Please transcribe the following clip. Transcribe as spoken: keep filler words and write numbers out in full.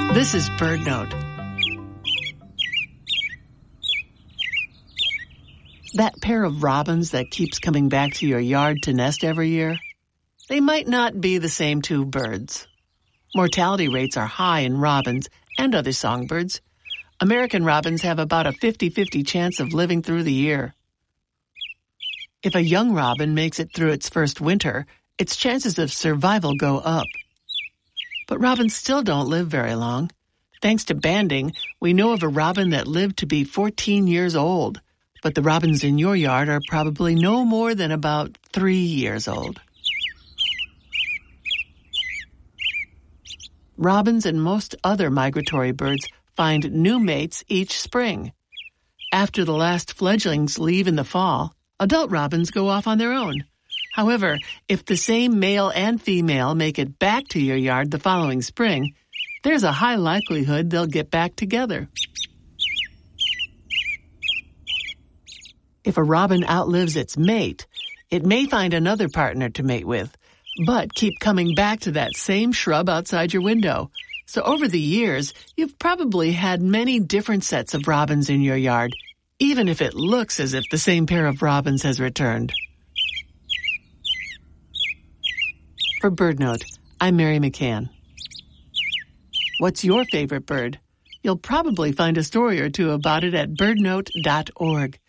This is BirdNote. That pair of robins that keeps coming back to your yard to nest every year, they might not be the same two birds. Mortality rates are high in robins and other songbirds. American robins have about a fifty-fifty chance of living through the year. If a young robin makes it through its first winter, its chances of survival go up. But robins still don't live very long. Thanks to banding, we know of a robin that lived to be fourteen years old, but the robins in your yard are probably no more than about three years old. Robins and most other migratory birds find new mates each spring. After the last fledglings leave in the fall, adult robins go off on their own. However, if the same male and female make it back to your yard the following spring, there's a high likelihood they'll get back together. If a robin outlives its mate, it may find another partner to mate with, but keep coming back to that same shrub outside your window. So over the years, you've probably had many different sets of robins in your yard, even if it looks as if the same pair of robins has returned. For BirdNote, I'm Mary McCann. What's your favorite bird? You'll probably find a story or two about it at bird note dot org.